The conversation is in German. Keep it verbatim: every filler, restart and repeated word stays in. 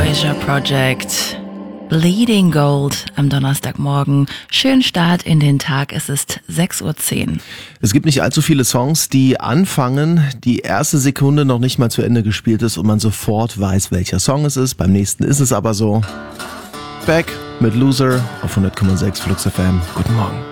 Fraser Project. Bleeding Gold am Donnerstagmorgen. Schönen Start in den Tag. Es ist sechs Uhr zehn. Es gibt nicht allzu viele Songs, die anfangen, die erste Sekunde noch nicht mal zu Ende gespielt ist und man sofort weiß, welcher Song es ist. Beim nächsten ist es aber so. Back mit Loser auf hundert Komma sechs Flux F M. Guten Morgen.